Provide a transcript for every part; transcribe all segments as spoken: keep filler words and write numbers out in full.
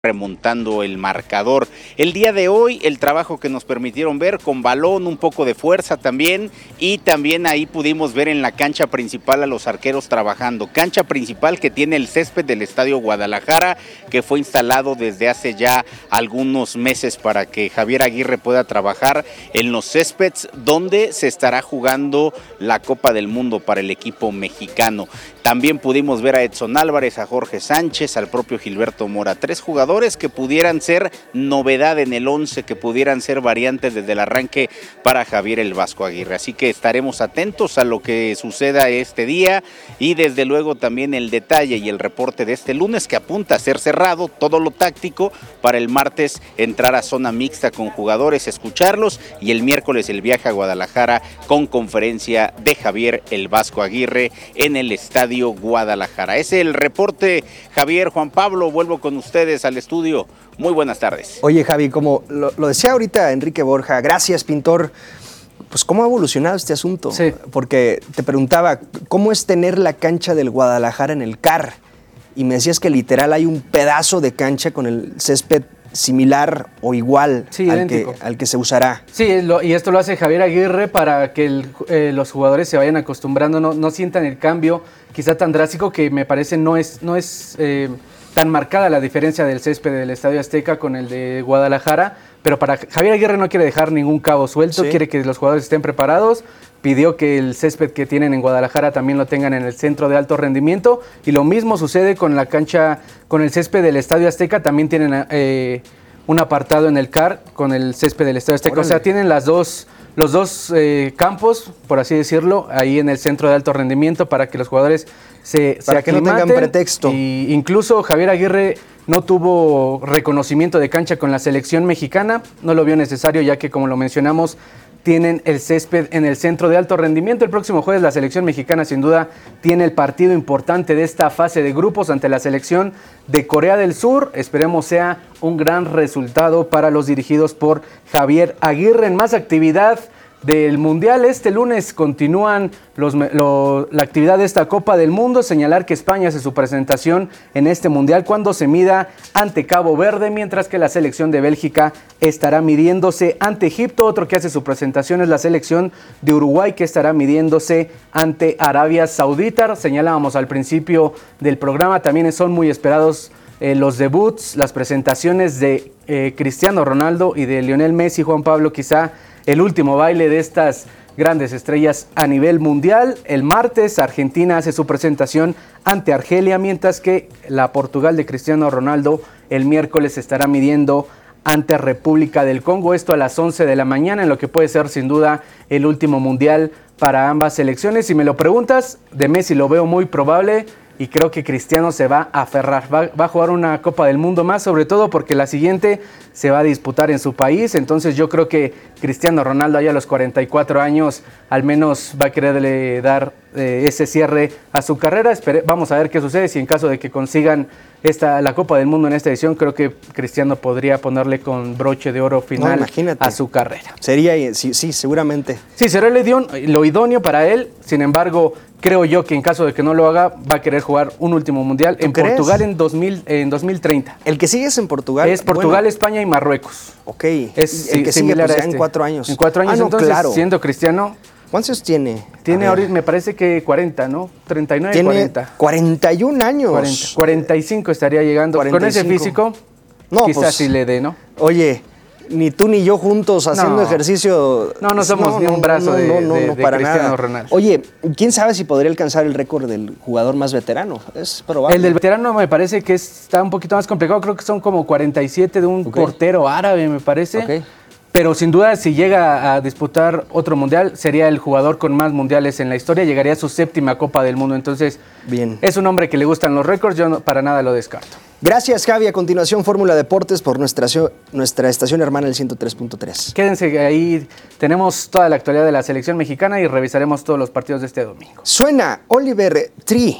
remontando el marcador. El día de hoy, el trabajo que nos permitieron ver con balón, un poco de fuerza también, y también ahí pudimos ver en la cancha principal a los arqueros trabajando. Cancha principal que tiene el césped del Estadio Guadalajara, que fue instalado desde hace ya algunos meses para que Javier Aguirre pueda trabajar en los céspedes donde se estará jugando la Copa del Mundo para el equipo mexicano. También pudimos ver a Edson Álvarez, a Jorge Sánchez, al propio Gilberto Mora, tres jugadores que pudieran ser novedad en el once, que pudieran ser variantes desde el arranque para Javier el Vasco Aguirre. Así que estaremos atentos a lo que suceda este día y desde luego también el detalle y el reporte de este lunes que apunta a ser cerrado, todo lo táctico, para el martes entrar a zona mixta con jugadores, escucharlos, y el miércoles el viaje a Guadalajara con conferencia de Javier el Vasco Aguirre en el Estadio Guadalajara. Ese es el reporte, Javier. Juan Pablo, vuelvo con ustedes al estudio. Muy buenas tardes. Oye, Javi, como lo, lo decía ahorita Enrique Borja, gracias, pintor. Pues cómo ha evolucionado este asunto. Sí. Porque te preguntaba, ¿cómo es tener la cancha del Guadalajara en el C A R? Y me decías que literal hay un pedazo de cancha con el césped similar o igual sí, al, que, al que se usará. Sí, lo, y esto lo hace Javier Aguirre para que el, eh, los jugadores se vayan acostumbrando, no, no sientan el cambio quizá tan drástico, que me parece no es, no es eh, tan marcada la diferencia del césped del Estadio Azteca con el de Guadalajara, pero para Javier Aguirre no quiere dejar ningún cabo suelto, sí. Quiere que los jugadores estén preparados. Pidió que el césped que tienen en Guadalajara también lo tengan en el centro de alto rendimiento, y lo mismo sucede con la cancha, con el césped del Estadio Azteca. También tienen eh, un apartado en el C A R con el césped del Estadio Azteca. Órale. O sea, tienen las dos, los dos eh, campos, por así decirlo, ahí en el centro de alto rendimiento para que los jugadores se, para se que no tengan pretexto. Y incluso Javier Aguirre no tuvo reconocimiento de cancha con la selección mexicana, no lo vio necesario, ya que, como lo mencionamos, tienen el césped en el centro de alto rendimiento. El próximo jueves la selección mexicana sin duda tiene el partido importante de esta fase de grupos ante la selección de Corea del Sur. Esperemos sea un gran resultado para los dirigidos por Javier Aguirre. En más actividad del Mundial, este lunes continúan los, lo, la actividad de esta Copa del Mundo. Señalar que España hace su presentación en este Mundial cuando se mida ante Cabo Verde, mientras que la selección de Bélgica estará midiéndose ante Egipto. Otro que hace su presentación es la selección de Uruguay, que estará midiéndose ante Arabia Saudita. Señalábamos al principio del programa, también son muy esperados eh, los debuts, las presentaciones de eh, Cristiano Ronaldo y de Lionel Messi. Juan Pablo, quizá el último baile de estas grandes estrellas a nivel mundial. El martes Argentina hace su presentación ante Argelia, mientras que la Portugal de Cristiano Ronaldo el miércoles estará midiendo ante República del Congo. Esto a las once de la mañana, en lo que puede ser sin duda el último mundial para ambas selecciones. Si me lo preguntas, de Messi lo veo muy probable, y creo que Cristiano se va a aferrar, va, va a jugar una Copa del Mundo más, sobre todo porque la siguiente se va a disputar en su país. Entonces yo creo que Cristiano Ronaldo, allá a los cuarenta y cuatro años, al menos va a quererle dar eh, ese cierre a su carrera. Espere, vamos a ver qué sucede. Si en caso de que consigan esta, la Copa del Mundo en esta edición, creo que Cristiano podría ponerle con broche de oro final no, a su carrera. Sería, sí, sí, seguramente. Sí, será lo idóneo, lo idóneo para él. Sin embargo, creo yo que en caso de que no lo haga, va a querer jugar un último mundial en crees? Portugal en, dos mil, en dos mil treinta. ¿El que sigue es en Portugal? Es Portugal, bueno. España y Marruecos. Ok. Es el que sigue pues, a este. en cuatro años. En cuatro años, ah, no, entonces, claro. siendo Cristiano. ¿Cuántos años tiene? Tiene ahorita, me parece que cuarenta, ¿no? treinta y nueve, tiene cuarenta. cuarenta y un años. cuarenta, cuarenta y cinco estaría llegando. cuarenta y cinco. Con ese físico, no, quizás pues, sí le dé, ¿no? Oye, ni tú ni yo juntos haciendo no. ejercicio. No, no somos no, ni un brazo no, de, no, no, de, no, de para Cristiano nada. Ronaldo. Oye, ¿quién sabe si podría alcanzar el récord del jugador más veterano? Es probable. El del veterano me parece que está un poquito más complicado. Creo que son como cuarenta y siete de un okay. portero árabe, me parece. Okay. Pero sin duda, si llega a disputar otro mundial, sería el jugador con más mundiales en la historia. Llegaría a su séptima Copa del Mundo. Entonces, bien. Es un hombre que le gustan los récords. Yo no, para nada lo descarto. Gracias, Javi. A continuación, Fórmula Deportes por nuestra, nuestra estación hermana, el ciento tres punto tres. Quédense ahí. Tenemos toda la actualidad de la selección mexicana y revisaremos todos los partidos de este domingo. Suena Oliver Tree.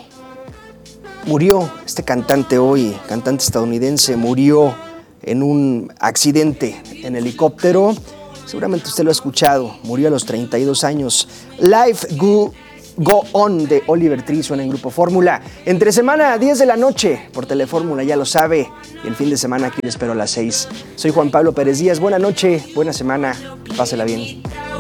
Murió este cantante hoy, cantante estadounidense, murió en un accidente en helicóptero. Seguramente usted lo ha escuchado. Murió a los treinta y dos años. Life Go Go On de Oliver Tree suena en Grupo Fórmula. Entre semana, diez de la noche, por Telefórmula, ya lo sabe. Y el fin de semana aquí le espero a las seis. Soy Juan Pablo Pérez Díaz. Buena noche, buena semana. Pásela bien.